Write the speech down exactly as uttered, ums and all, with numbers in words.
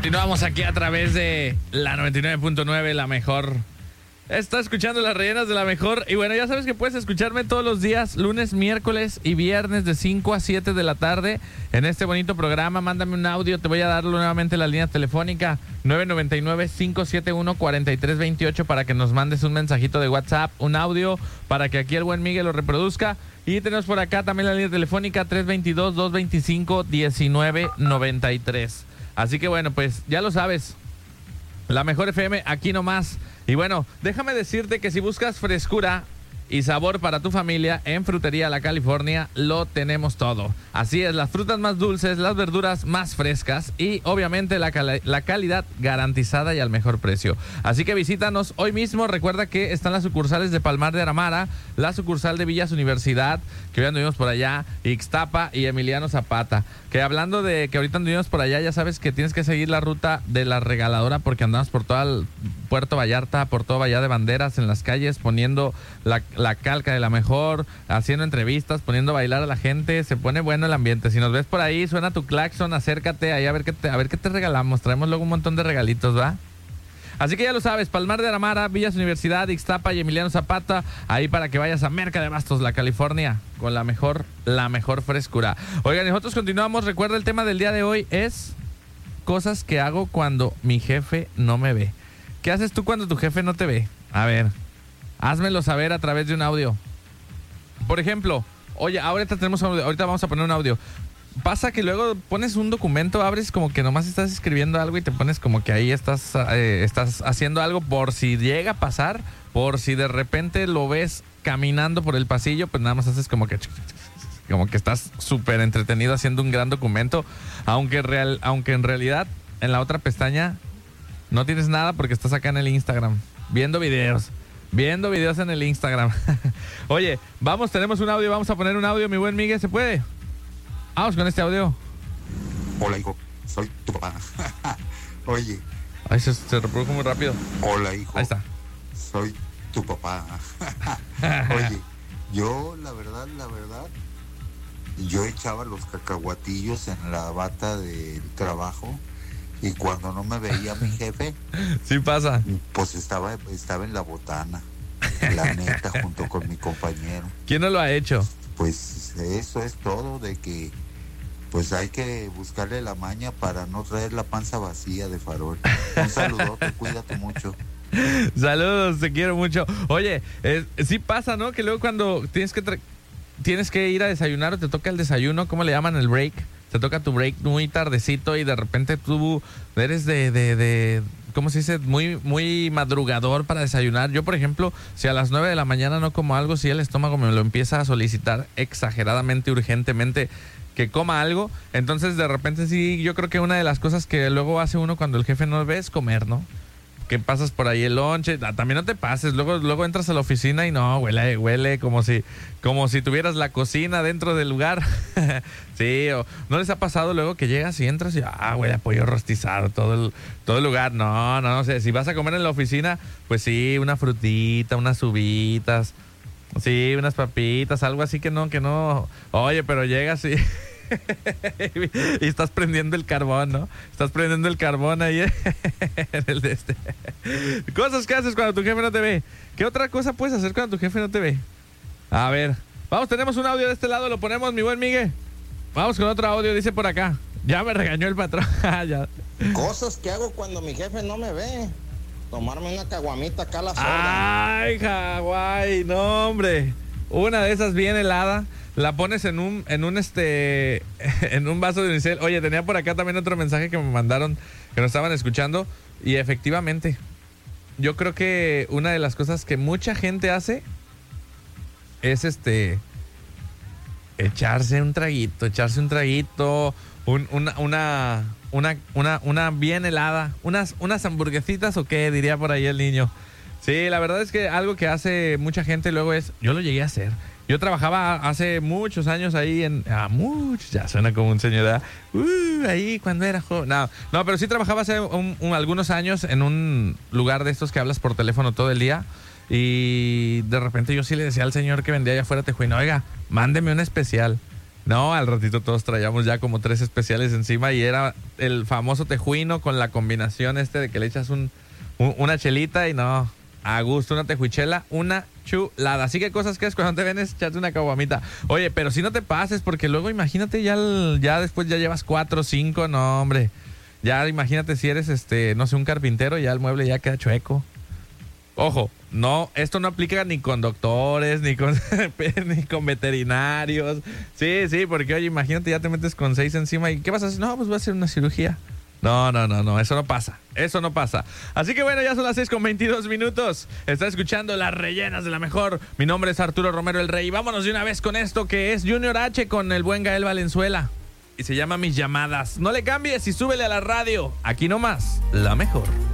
Continuamos aquí a través de la noventa y nueve punto nueve, la mejor. Está escuchando las rellenas de la mejor. Y bueno, ya sabes que puedes escucharme todos los días, lunes, miércoles y viernes de cinco a siete de la tarde en este bonito programa. Mándame un audio, te voy a dar nuevamente la línea telefónica nueve nueve nueve, cinco siete uno, cuatro tres dos ocho para que nos mandes un mensajito de WhatsApp, un audio para que aquí el buen Miguel lo reproduzca. Y tenemos por acá también la línea telefónica tres dos dos, dos dos cinco, uno nueve nueve tres. Así que bueno, pues ya lo sabes, la mejor F M aquí nomás. Y bueno, déjame decirte que si buscas frescura y sabor para tu familia, en Frutería La California lo tenemos todo. Así es, las frutas más dulces, las verduras más frescas y obviamente la, cal- la calidad garantizada y al mejor precio. Así que visítanos hoy mismo. Recuerda que están las sucursales de Palmar de Aramara, la sucursal de Villas Universidad, que hoy anduvimos por allá, Ixtapa y Emiliano Zapata. Que hablando de que ahorita anduvimos por allá, ya sabes que tienes que seguir la ruta de la regaladora porque andamos por todo el Puerto Vallarta, por todo Bahía de Banderas, en las calles, poniendo la, la calca de la mejor, haciendo entrevistas, poniendo a bailar a la gente. Se pone bueno el ambiente. Si nos ves por ahí, suena tu claxon, acércate ahí a ver qué te, a ver qué te regalamos. Traemos luego un montón de regalitos, ¿va? Así que ya lo sabes, Palmar de Aramara, Villas Universidad, Ixtapa y Emiliano Zapata, ahí para que vayas a Merca de Bastos, La California, con la mejor, la mejor frescura. Oigan, nosotros continuamos. Recuerda, el tema del día de hoy es cosas que hago cuando mi jefe no me ve. ¿Qué haces tú cuando tu jefe no te ve? A ver, házmelo saber a través de un audio. Por ejemplo, oye, ahorita tenemos audio, ahorita vamos a poner un audio. Pasa que luego pones un documento, abres como que nomás estás escribiendo algo y te pones como que ahí estás, eh, estás haciendo algo por si llega a pasar, por si de repente lo ves caminando por el pasillo, pues nada más haces como que como que estás súper entretenido haciendo un gran documento, aunque real, aunque en realidad en la otra pestaña no tienes nada porque estás acá en el Instagram viendo videos. Viendo videos en el Instagram. Oye, vamos, tenemos un audio, vamos a poner un audio, mi buen Miguel, ¿se puede? Vamos con este audio. Hola, hijo, soy tu papá. Oye. Ay, se, se reprodujo muy rápido. Hola, hijo. Ahí está. Soy tu papá. Oye, yo, la verdad, la verdad, yo echaba los cacahuatillos en la bata del trabajo y cuando no me veía mi jefe... Sí pasa. Pues estaba, estaba en la botana, la neta, junto con mi compañero. ¿Quién no lo ha hecho? Pues eso es todo, de que pues hay que buscarle la maña para no traer la panza vacía de farol. Un saludote, cuídate mucho. Saludos, te quiero mucho. Oye, eh, sí pasa, ¿no? Que luego cuando tienes que tra- tienes que ir a desayunar o te toca el desayuno, ¿cómo le llaman? El break. Te toca tu break muy tardecito y de repente tú eres de, de, de ¿cómo se dice? Muy, muy madrugador para desayunar. Yo, por ejemplo, si a las nueve de la mañana no como algo, si el estómago me lo empieza a solicitar exageradamente, urgentemente, que coma algo, entonces de repente sí, yo creo que una de las cosas que luego hace uno cuando el jefe no ve es comer, ¿no? Que pasas por ahí el lonche, también no te pases, luego luego entras a la oficina y no, huele, huele como si como si tuvieras la cocina dentro del lugar. Sí, o ¿no les ha pasado luego que llegas y entras y ah, huele a pollo rostizado todo el, todo el lugar? No, no, no sé, si vas a comer en la oficina, pues sí, una frutita, unas uvitas, sí, unas papitas, algo así que no, que no, oye, pero llegas y... y estás prendiendo el carbón, ¿no? Estás prendiendo el carbón ahí en el de este. Cosas que haces cuando tu jefe no te ve. ¿Qué otra cosa puedes hacer cuando tu jefe no te ve? A ver, vamos, tenemos un audio de este lado, lo ponemos, mi buen Miguel. Vamos con otro audio, dice por acá. Ya me regañó el patrón. Ya. Cosas que hago cuando mi jefe no me ve. Tomarme una caguamita acá a la soda. Ay, Hawái, no, hombre. Una de esas bien helada. La pones en un, en un este, en un vaso de unicel. Oye, tenía por acá también otro mensaje que me mandaron, que nos estaban escuchando. Y efectivamente, yo creo que una de las cosas que mucha gente hace es este, echarse un traguito, echarse un traguito, un, una, una, una, una, una bien helada, unas, unas hamburguesitas o qué, diría por ahí el niño. Sí, la verdad es que algo que hace mucha gente luego es, yo lo llegué a hacer. Yo trabajaba hace muchos años ahí en... Ah, muchos, ya suena como un señor. Uh, ahí cuando era joven. No, no, pero sí trabajaba hace un, un, algunos años en un lugar de estos que hablas por teléfono todo el día. Y de repente yo sí le decía al señor que vendía allá afuera tejuino, oiga, mándeme un especial. No, al ratito todos traíamos ya como tres especiales encima y era el famoso tejuino con la combinación este de que le echas un, un, una chelita y no, a gusto, una tejuichela, una chulada. Así que cosas que es cuando te vienes, echate una caguamita. Oye, pero si no te pases, porque luego imagínate ya, el, ya después ya llevas cuatro, cinco, no hombre. Ya imagínate si eres, este, no sé, un carpintero, ya el mueble ya queda chueco. Ojo, no, esto no aplica ni con doctores, ni con, ni con veterinarios. Sí, sí, porque oye, imagínate, ya te metes con seis encima y ¿qué vas a hacer? No, pues voy a hacer una cirugía. No, no, no, no, eso no pasa, eso no pasa. Así que bueno, ya son las seis con veintidós minutos. Está escuchando Las Rellenas de la Mejor. Mi nombre es Arturo Romero el Rey. Vámonos de una vez con esto que es Junior H con el buen Gael Valenzuela. Y se llama Mis Llamadas. No le cambies y súbele a la radio. Aquí nomás, La Mejor.